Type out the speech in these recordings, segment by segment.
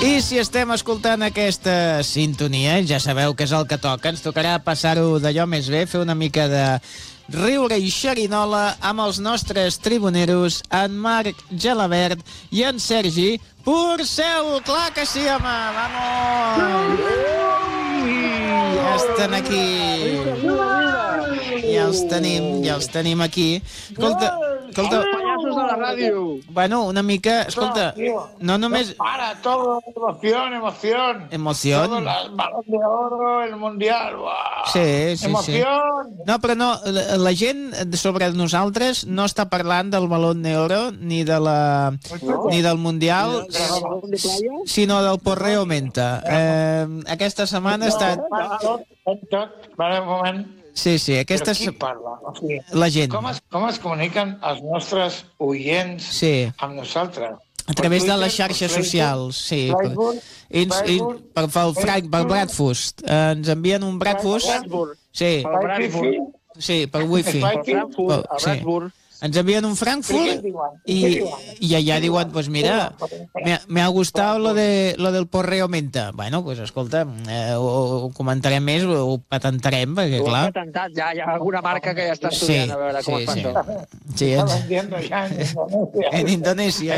I si estem escoltant aquesta sintonia, ja sabeu que és el que toca, ens tocarà passar-ho d'allò més bé, fer una mica de riure i xerinola amb els nostres tribuneros, en Marc Gelabert i en Sergi Porcel. Clar que sí, home, vamos! Ja estan aquí. Ja els tenim aquí. Escolta... Els pallassos de la ràdio. Bueno, una mica, escolta, no només... Para, todo, emoción. ¿Emoción? Todo el balón de oro, el mundial, ¡buah! Sí. Emoción. No, però no, la gent sobre nosaltres no està parlant del balón de oro ni del mundial, sinó del porreo menta. Aquesta setmana ha estat... Tot, un moment. Sí, aquesta... Però qui parla? O sigui, la gent. Com es comuniquen els nostres oients amb nosaltres? A través de les xarxes socials, sí. Per Bradford. Ens envien un Bradford. Sí. Per wifi. Ens envien un Frankfurt y allà diuen, pues mira, me ha gustado lo del porreo menta. Bueno, pues escolta, ho comentarem més, ho patentarem, perquè clar... Ho hem patentat, ja hi ha alguna marca que ja està estudiant a veure com es fa això. Sí, en Indonesia,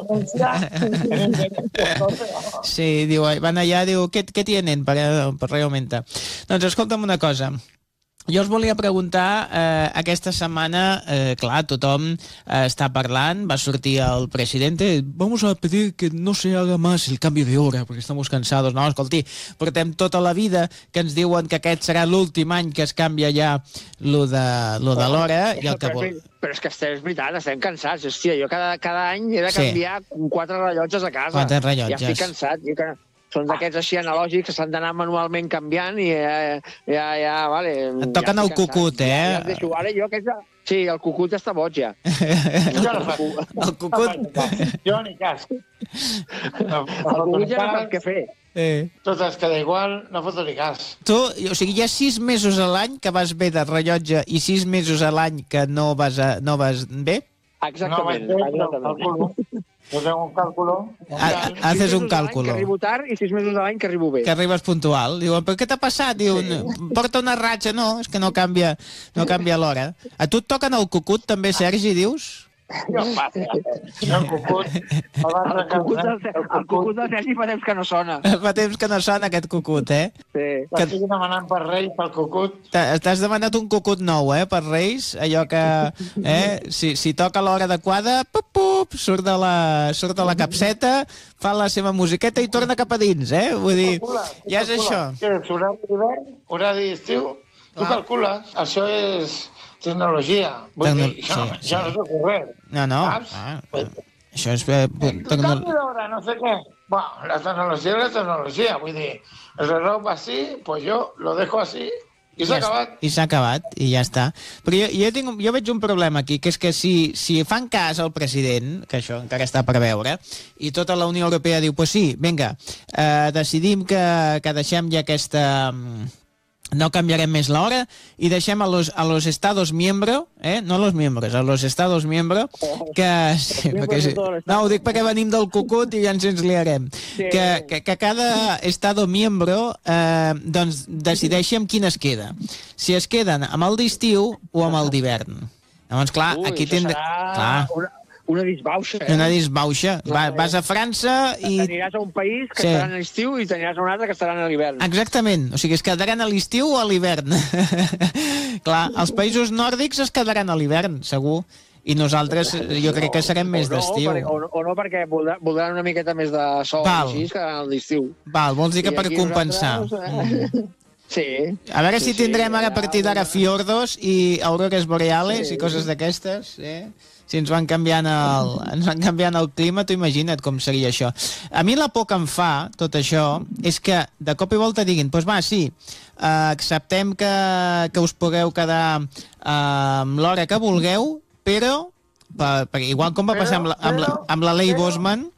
Sí, diu, van allà, diu, ¿qué tienen para porreo menta? Doncs escolta'm una cosa. Jo us volia preguntar, aquesta setmana, clar, tothom està parlant, va sortir el president, vamos a pedir que no se haga más el cambio de hora, perquè estamos cansados. No, escolti, portem tota la vida que ens diuen que aquest serà l'últim any que es canvia ja lo de l'hora i el que vol. Però és que és veritat, estem cansats. Hòstia, jo cada any he de canviar 4 rellotges a casa. 4 rellotges. Ja estic cansat, són d'aquests així analògics que s'han d'anar manualment canviant i vale... Et toquen el cucut, Ja et deixo. Ara jo sí, el cucut està boig, ja. El cucut... Jo ni cas. El cucut ja no sap què fer. Tot es queda igual, no foto ni cas. Tu, o sigui, hi ha 6 mesos a l'any que vas bé de rellotge i 6 mesos a l'any que no vas bé? Exactament. Jo tengo un càlculo. Haces un càlculo. Que arribo tard i 6 mesos de l'any que arribo bé. Que arribes puntual. Diuen, però què t'ha passat? Diuen, porta una ratxa. No, és que no canvia l'hora. A tu et toquen el cucut també, Sergi, dius? El cucut... El cucut del Sergi fa temps que no sona. Fa temps que no sona aquest cucut, Sí. L'estic demanant per Reis, pel cucut. T'has demanat un cucut nou, per Reis? Allò que, si toca l'hora adequada, surt de la capseta, fa la seva musiqueta i torna cap a dins, Vull dir, ja és això. Horari d'hivern, horari d'estiu, tu calcules, això és... tecnologia. Vull dir, això no és ocurrent. No. Això és... Canvi d'hora, no sé què. Bueno, la tecnologia és la tecnologia. Vull dir, el reloj va així, pues yo lo dejo así i s'ha acabat. I s'ha acabat, i ja està. Però jo veig un problema aquí, que és que si fan cas al president, que això encara està per veure, i tota la Unió Europea diu, pues sí, vinga, decidim que deixem ja aquesta... No cambiarem més l'hora i deixem a los estados miembro, no a los miembros, a los estados miembro, que... No, ho dic perquè venim del cucut i ja ens liarem. Que cada estado miembro doncs decideixi amb quin es queda. Si es queden amb el d'estiu o amb el d'hivern. Llavors, clar, aquí tindrà... Una disbauxa. Una disbauxa. Vas a França i... T'aniràs a un país que estaran a l'estiu i t'aniràs a un altre que estaran a l'hivern. Exactament. O sigui, es quedaran a l'estiu o a l'hivern. Clar, els països nòrdics es quedaran a l'hivern, segur. I nosaltres, jo crec que serem més d'estiu. O no, perquè voldran una miqueta més de sol així, que a l'estiu. Val, vols dir que per compensar. Sí. A veure si tindrem ara a partir d'ara fiordos i aurores boreales i coses d'aquestes, Si ens van canviant el clima, tu imagina't com seria això. A mi la por que em fa, tot això, és que de cop i volta diguin, doncs va, sí, acceptem que us pugueu quedar amb l'hora que vulgueu, però, igual com va passar amb la Lei Bosman,